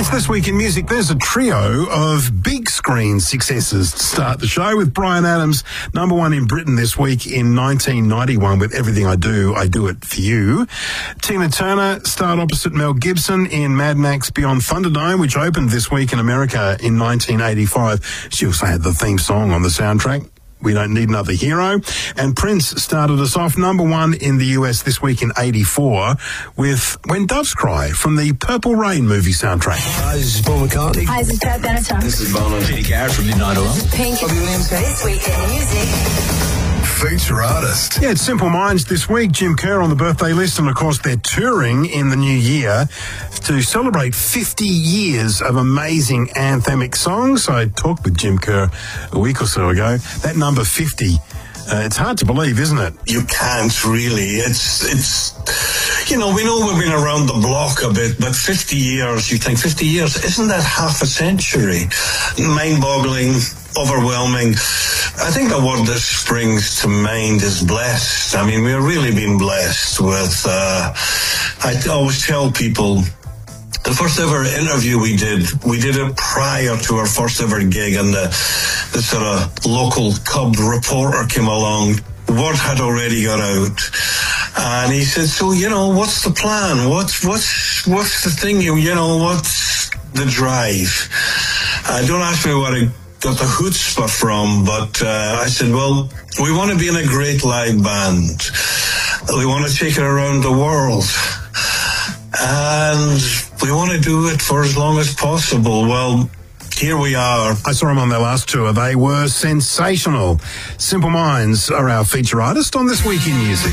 It's This Week in Music. There's a trio of big screen successes to start the show with Bryan Adams, number one in Britain this week in 1991 with Everything I Do It For You. Tina Turner starred opposite Mel Gibson in Mad Max Beyond Thunderdome, which opened this week in America in 1985. She also had the theme song on the soundtrack, We Don't Need Another Hero. And Prince started us off number one in the US this week in 84 with When Doves Cry from the Purple Rain movie soundtrack. Hi, this is Paul McCartney. Hi, this is Pat Benatar. This is Bono. Peter Garrett from Midnight Oil. This is Pink. Bobby Williams. This Week in Music. Feature artist. Yeah, it's Simple Minds this week. Jim Kerr on the birthday list, and of course they're touring in the new year to celebrate 50 years of amazing anthemic songs. I talked with Jim Kerr a week or so ago. That number 50, it's hard to believe, isn't it? You can't really. It's you know, we know we've been around the block a bit, but 50 years, you think 50 years, isn't that half a century? Mind-boggling, overwhelming. I think the word that springs to mind is blessed. I mean, we've really been blessed with, I always tell people, the first ever interview we did it prior to our first ever gig, and the sort of local cub reporter came along. Word had already got out, and he said, "So, you know, what's the plan? What's the thing? You know, what's the drive?" Don't ask me where I got the chutzpah from, but I said, "Well, we want to be in a great live band. We want to take it around the world, and we want to do it for as long as possible." Well, here we are. I saw them on their last tour. They were sensational. Simple Minds are our feature artist on This Week in Music.